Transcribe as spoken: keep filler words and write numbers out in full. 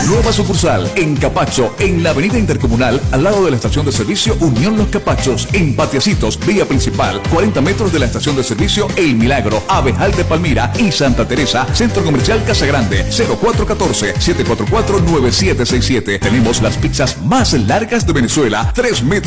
Nueva sucursal en Capacho, en la avenida Intercomunal, al lado de la estación de servicio Unión Los Capachos, en Patiacitos, vía principal, cuarenta metros de la estación de servicio El Milagro, Abejal de Palmira y Santa Teresa, Centro Comercial Casa Grande, cero cuatro uno cuatro, siete cuatro cuatro, nueve siete seis siete. Tenemos las pizzas más largas de Venezuela, tres metros